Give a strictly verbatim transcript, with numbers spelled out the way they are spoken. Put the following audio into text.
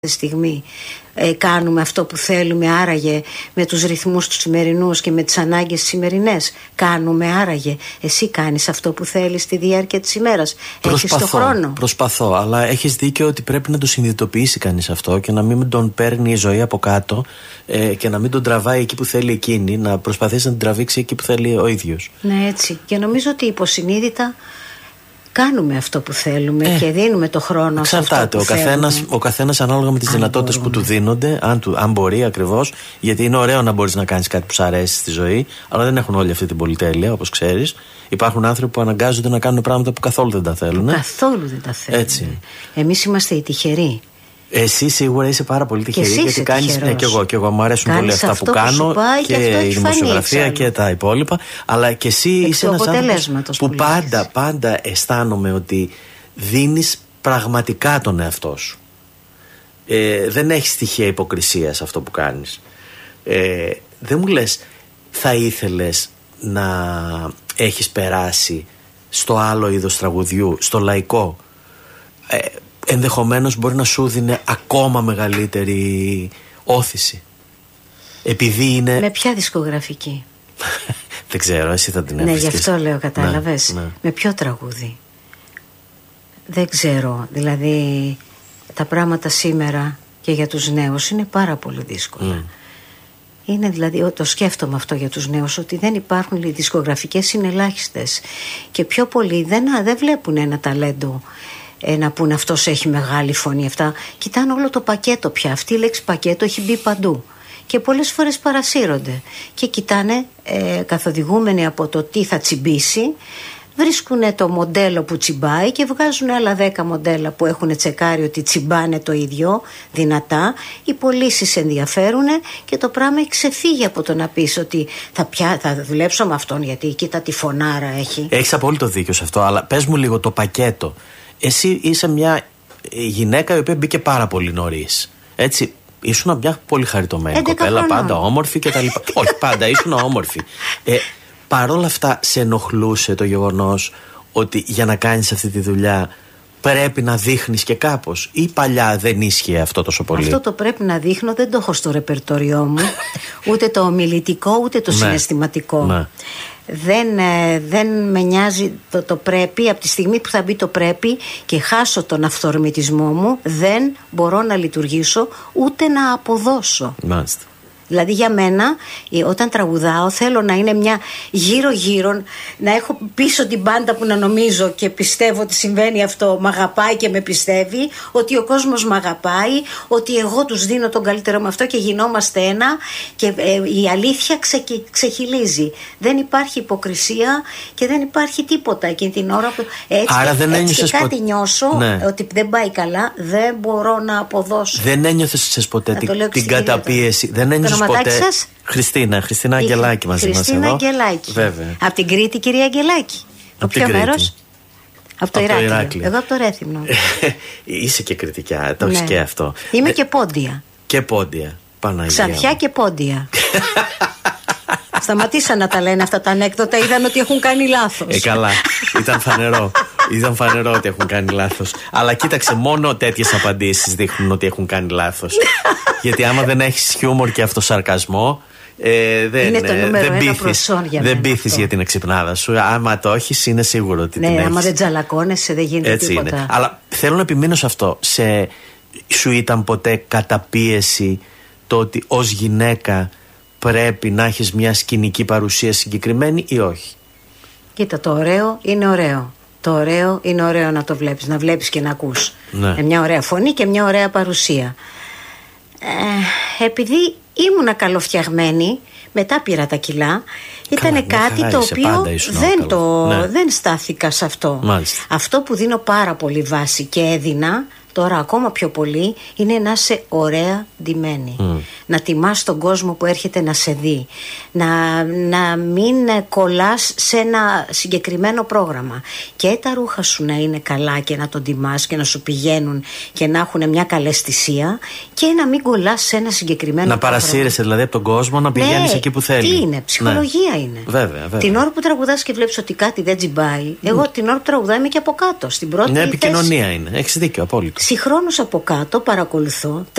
στιγμή ε, κάνουμε αυτό που θέλουμε, άραγε με τους ρυθμούς τους σημερινούς και με τις ανάγκες τις σημερινές? Κάνουμε άραγε? Εσύ κάνεις αυτό που θέλεις στη διάρκεια της ημέρας? Έχεις το χρόνο? Προσπαθώ, αλλά έχεις δίκιο ότι πρέπει να το συνειδητοποιήσει κανείς αυτό και να μην τον παίρνει η ζωή από κάτω ε, και να μην τον τραβάει εκεί που θέλει εκείνη, να προσπαθήσει να την τραβήξει εκεί που θέλει ο ίδιος. Ναι, έτσι. Και νομίζω ότι υποσυνείδητα κάνουμε αυτό που θέλουμε ε, και δίνουμε το χρόνο. Εξαρτάται. Ο καθένας, ο καθένας ανάλογα με τις δυνατότητες που του δίνονται, αν, του, αν μπορεί ακριβώς. Γιατί είναι ωραίο να μπορείς να κάνεις κάτι που σου αρέσει στη ζωή, αλλά δεν έχουν όλοι αυτή την πολυτέλεια, όπως ξέρεις. Υπάρχουν άνθρωποι που αναγκάζονται να κάνουν πράγματα που καθόλου δεν τα θέλουν. Καθόλου δεν τα θέλουν. Έτσι. Εμείς είμαστε οι τυχεροί. Εσύ σίγουρα είσαι πάρα πολύ τυχερή, γιατί κάνεις. Ναι, και εγώ, και εγώ μου αρέσουν κάνεις πολύ αυτά που κάνω και, και η δημοσιογραφία και τα υπόλοιπα. Αλλά και εσύ είσαι ένας άνθρωπος που, που πάντα, πάντα αισθάνομαι ότι δίνεις πραγματικά τον εαυτό σου. Ε, δεν έχεις τυχαία υποκρισία σε αυτό που κάνεις. Ε, δεν μου λες, θα ήθελες να έχεις περάσει στο άλλο είδος τραγουδιού, στο λαϊκό? Ε, ενδεχομένως μπορεί να σου δίνει ακόμα μεγαλύτερη όθηση, επειδή είναι... Με ποια δισκογραφική? Δεν ξέρω, εσύ θα την ναι, έβρισκες. Ναι, γι' αυτό λέω, κατάλαβες. Ναι, ναι. Με ποιο τραγούδι? Δεν ξέρω. Δηλαδή τα πράγματα σήμερα και για τους νέους είναι πάρα πολύ δύσκολα. Mm. Είναι δηλαδή, το σκέφτομαι αυτό για τους νέους, ότι δεν υπάρχουν, οι δισκογραφικές είναι ελάχιστες και πιο πολλοί δεν, δεν βλέπουν ένα ταλέντο ε, να πούνε αυτός έχει μεγάλη φωνή. Αυτά κοιτάνε όλο το πακέτο πια. Αυτή η λέξη πακέτο έχει μπει παντού και πολλές φορές παρασύρονται και κοιτάνε ε, καθοδηγούμενοι από το τι θα τσιμπήσει. Βρίσκουν το μοντέλο που τσιμπάει και βγάζουν άλλα δέκα μοντέλα που έχουν τσεκάρει ότι τσιμπάνε το ίδιο δυνατά. Οι πωλήσεις ενδιαφέρουν και το πράγμα έχει ξεφύγει από το να πεις ότι θα, πια, θα δουλέψω με αυτόν γιατί κοίτα τη φωνάρα έχει. Έχεις απόλυτο δίκιο σε αυτό, αλλά πες μου λίγο το πακέτο. Εσύ είσαι μια γυναίκα η οποία μπήκε πάρα πολύ νωρίς. Έτσι, ήσουν μια πολύ χαριτωμένη κοπέλα, πάντα όμορφη κτλ. Όχι, πάντα ήσουν όμορφη. Ε, Παρ' όλα αυτά, σε ενοχλούσε το γεγονός ότι για να κάνεις αυτή τη δουλειά πρέπει να δείχνεις και κάπως, ή παλιά δεν ίσχυε αυτό τόσο πολύ? Αυτό το πρέπει να δείχνω δεν το έχω στο ρεπερτόριό μου. Ούτε το ομιλητικό ούτε το ναι. συναισθηματικό. Ναι. Δεν, ε, δεν με νοιάζει το, το πρέπει. Από τη στιγμή που θα μπει το πρέπει και χάσω τον αυθορμητισμό μου, δεν μπορώ να λειτουργήσω ούτε να αποδώσω. Μάλιστα. Δηλαδή για μένα όταν τραγουδάω θέλω να είναι μια γύρω γύρω, να έχω πίσω την μπάντα που να νομίζω και πιστεύω ότι συμβαίνει αυτό, μ' αγαπάει και με πιστεύει, ότι ο κόσμος μ' αγαπάει, ότι εγώ τους δίνω τον καλύτερο με αυτό και γινόμαστε ένα και ε, η αλήθεια ξε, ξεχυλίζει. Δεν υπάρχει υποκρισία και δεν υπάρχει τίποτα εκείνη την ώρα που έτσι, άρα δεν έτσι και κάτι πο... νιώσω ναι. ότι δεν πάει καλά, δεν μπορώ να αποδώσω. Δεν ένιωθες ποτέ την, την καταπίεση? Δεν ένιωσες ποτέ? Σας? Χριστίνα, Χριστίνα Αγγελάκη μαζί μας. Χριστίνα Αγγελάκη. Βέβαια. Από την Κρήτη, κυρία Αγγελάκη. Από ποιο μέρος? Από το Ηράκλειο. Εγώ από το Ρέθυμνο. Είσαι και κριτικιά, το έχεις ναι. και αυτό. Είμαι ε... και πόντια. Και πόντια. Παναγία. Ξαφιά και πόντια. Σταματήσαν να τα λένε αυτά τα ανέκδοτα, είδαν ότι έχουν κάνει λάθος. Ε, καλά. Ήταν φανερό. Ήταν φανερό ότι έχουν κάνει λάθος. Αλλά κοίταξε, μόνο τέτοιες απαντήσεις δείχνουν ότι έχουν κάνει λάθος. Γιατί άμα δεν έχεις χιούμορ και αυτοσαρκασμό, ε, δεν, είναι το νούμερο δεν ένα πείθεις, προσόν για δεν πείθεις για την εξυπνάδα σου. Άμα το έχεις, είναι σίγουρο ότι ναι, την άμα έχεις. δεν τζαλακώνεσαι, δεν γίνεται έτσι τίποτα. Είναι. Αλλά θέλω να επιμείνω σε αυτό. Σε, σου ήταν ποτέ καταπίεση το ότι ως γυναίκα πρέπει να έχεις μια σκηνική παρουσία συγκεκριμένη ή όχι? Κοίτα, το ωραίο είναι ωραίο. Το ωραίο είναι ωραίο να το βλέπεις, να βλέπεις και να ακούς. Ναι. Με μια ωραία φωνή και μια ωραία παρουσία. Ε, επειδή ήμουνα καλοφτιαγμένη, μετά πήρα τα κιλά, ήταν κάτι το οποίο δεν, το, ναι. δεν στάθηκα σε αυτό. Μάλιστα. Αυτό που δίνω πάρα πολύ βάση και έδινα τώρα ακόμα πιο πολύ είναι να είσαι ωραία ντυμένη. Mm. Να τιμάς τον κόσμο που έρχεται να σε δει. Να, να μην κολλάς σε ένα συγκεκριμένο πρόγραμμα. Και τα ρούχα σου να είναι καλά και να τον τιμάς και να σου πηγαίνουν και να έχουν μια καλαισθησία και να μην κολλάς σε ένα συγκεκριμένο να πρόγραμμα. Να παρασύρεσαι δηλαδή από τον κόσμο να πηγαίνεις ναι, εκεί που θέλει. Τι είναι, ψυχολογία ναι. είναι. Βέβαια, βέβαια. Την ώρα που τραγουδάς και βλέπεις ότι κάτι δεν τζιμπάει, εγώ mm. την ώρα που τραγουδάω είμαι και από κάτω. Στην πρώτη είναι θέση. επικοινωνία είναι. Έχεις δίκιο, απόλυτο. Συγχρόνως από κάτω παρακολουθώ